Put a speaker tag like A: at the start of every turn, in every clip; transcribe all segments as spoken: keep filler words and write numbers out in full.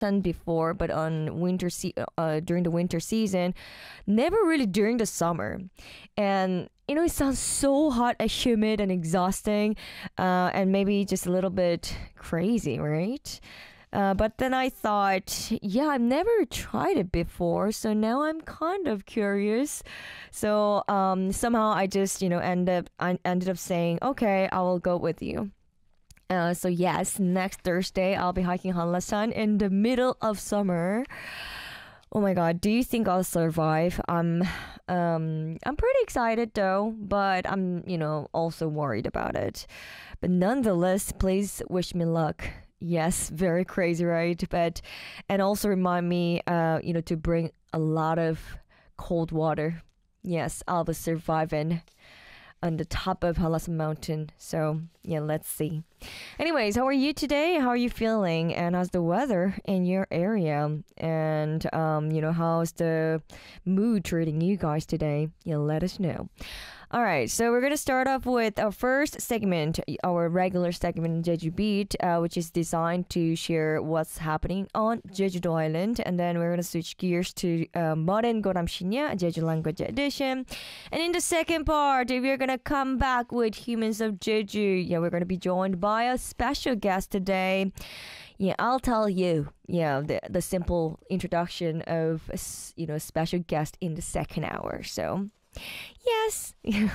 A: Hanlasan before, but on winter se- uh, during the winter season, never really during the summer. And you know, it sounds so hot and humid and exhausting, uh, and maybe just a little bit crazy, right? Uh, but then I thought, yeah, I've never tried it before, so now I'm kind of curious. So um, somehow I just, you know, end up I ended up saying, okay, I will go with you. Uh, so yes, next Thursday I'll be hiking Hanlasan in the middle of summer. Oh my God, do you think I'll survive? I'm, um, I'm pretty excited though, but I'm, you know, also worried about it. But nonetheless, please wish me luck. Yes, very crazy, right? But and also remind me, uh, you know, to bring a lot of cold water. Yes, I'll be surviving on the top of Hanlasan Mountain. So yeah, let's see. Anyways, how are you today? How are you feeling? And how's the weather in your area? And um, you know, how's the mood treating you guys today? Yeah, let us know. All right, so we're going to start off with our first segment, our regular segment, Jeju Beat, uh, which is designed to share what's happening on Jeju-do Island. And then we're going to switch gears to uh, Modern Goram Shinya, Jeju Language Edition. And in the second part, we're going to come back with Humans of Jeju. Yeah, we're going to be joined by a special guest today. Yeah, I'll tell you, yeah, the, the simple introduction of, a, you know, a special guest in the second hour. So... yes.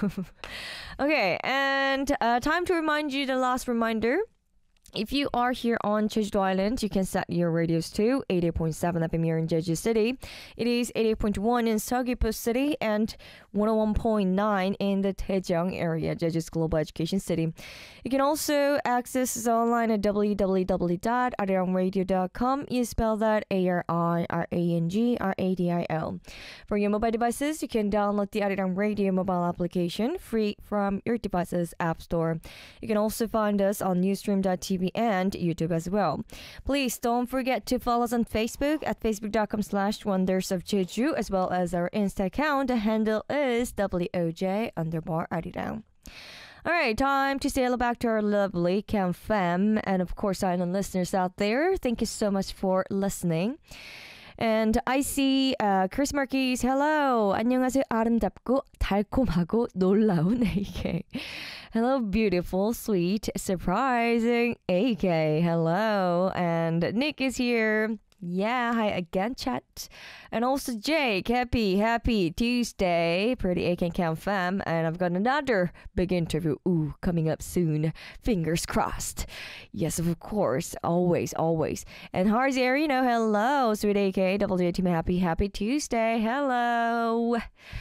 A: Okay, and uh, time to remind you the last reminder. If you are here on Jeju Island, you can set your radios to eighty-eight point seven F M here in Jeju City. It is eighty-eight point one in Seogwipo City and one oh one point nine in the Daejeong area, Jeju's global education city. You can also access us online at w w w dot arirang radio dot com. You spell that A R I R A N G R A D I L. For your mobile devices, you can download the Arirang Radio mobile application free from your device's app store. You can also find us on newsstream dot t v and YouTube as well. Please don't forget to follow us on Facebook at facebook dot com slash wonders of Jeju, as well as our Insta account. The handle is W O J underbar Arirang. All right, time to say hello back to our lovely Cam Fam, and of course, silent listeners out there. Thank you so much for listening. And I see uh, Chris Marquis. Hello. 안녕하세요. 아름답고 달콤하고 놀라운 A K. Hello, beautiful, sweet, surprising A K. Hello. And Nick is here. Yeah, hi again, chat. And also Jake, happy, happy Tuesday. Pretty A K Cam Fam. And I've got another big interview, ooh, coming up soon. Fingers crossed. Yes, of course. Always, always. And Harzi Arino, hello. Sweet A K, Double J Team, happy, happy Tuesday. Hello.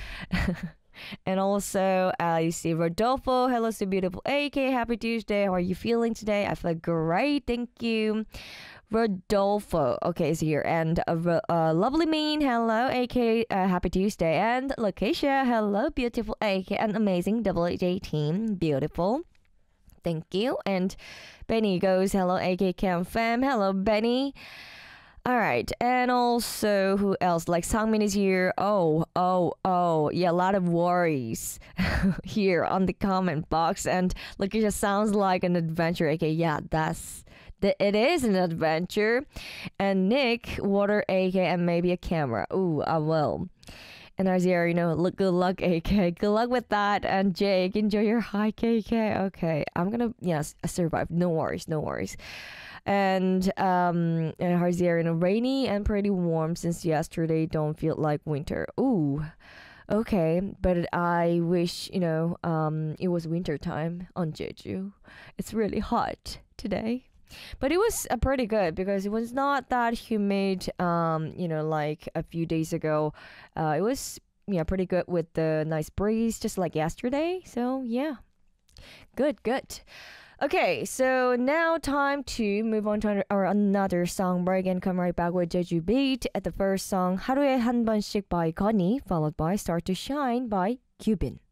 A: And also, uh, you see Rodolfo, hello, so beautiful A K, happy Tuesday. How are you feeling today? I feel great, thank you. Rodolfo, okay, is here. And uh, uh, Lovely Mean, hello, A K, uh, happy Tuesday. And Lakeisha, hello, beautiful A K, and amazing Double J Team, beautiful. Thank you. And Benny goes, hello, A K Cam Fam, hello, Benny. All right, and also, who else? Like, Sangmin is here. Oh, oh, oh. Yeah, a lot of worries here on the comment box. And look, it just sounds like an adventure. Okay, yeah, that's... The, it is an adventure. And Nick, water, A K, and maybe a camera. Ooh, I will. And there's here, you know, look, good luck, A K. Good luck with that. And Jake, enjoy your hike, A K. Okay, I'm gonna, yes, survive. No worries, no worries. And um and Harzier, you know, rainy and pretty warm since yesterday. Don't feel like winter. Ooh, okay, but I wish, you know, um it was winter time on Jeju. It's really hot today, but it was uh, pretty good because it was not that humid. Um, you know, like a few days ago, uh, it was yeah pretty good with the nice breeze, just like yesterday. So yeah, good, good. Okay, so now time to move on to our another song break and come right back with Jeju Beat. At the first song, 하루에 한 번씩 by Connie, followed by Start to Shine by Cubin.